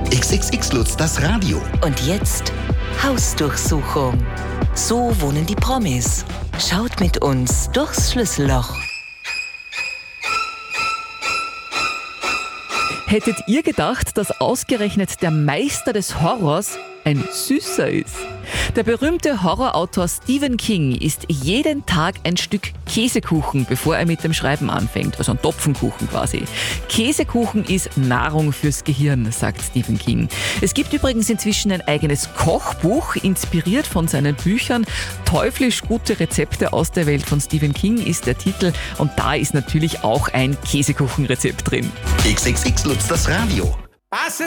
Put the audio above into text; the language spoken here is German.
XXX Lutz, das Radio. Und jetzt Hausdurchsuchung. So wohnen die Promis. Schaut mit uns durchs Schlüsselloch. Hättet ihr gedacht, dass ausgerechnet der Meister des Horrors ein Süßer ist? Der berühmte Horrorautor Stephen King isst jeden Tag ein Stück Käsekuchen, bevor er mit dem Schreiben anfängt, also ein Topfenkuchen quasi. Käsekuchen ist Nahrung fürs Gehirn, sagt Stephen King. Es gibt übrigens inzwischen ein eigenes Kochbuch, inspiriert von seinen Büchern. Teuflisch gute Rezepte aus der Welt von Stephen King ist der Titel und da ist natürlich auch ein Käsekuchenrezept drin. XXX Lutz, das Radio. Passe